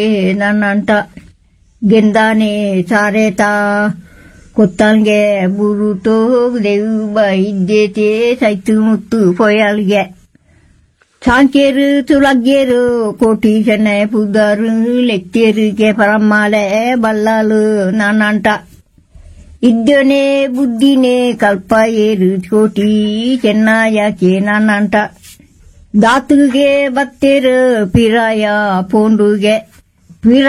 ನನ್ನಂಟ ಗೆಂದಾನೆ ಸಾರೇತ ಕೊತ್ತಲ್ಗೆ ಬುರುಟೋ ದೇವ ಇದ್ದೇತೆ ಸೈತು ಮುತ್ತು ಪೊಯಲ್ಗೆ ಸಾಂಕೇರು ತುಳಗ್ಗೇರು ಕೋಟಿ ಚೆನ್ನ ಪುದರು ಲೆಕ್ಕೇರಿಗೆ ಪರಮಾಲೆ ಬಲ್ಲಾಲು ನನ್ನಂಟ ಇದ್ದನೆ ಬುದ್ಧಿನೇ ಕಲ್ಪ ಏರು ಕೋಟಿ ಚೆನ್ನಾಯಕೆ ನನ್ನಂಟ ದಾತುಗೆ ಬತ್ತೇರು ಪಿರಾಯ ಪೋಂಡುಗೆ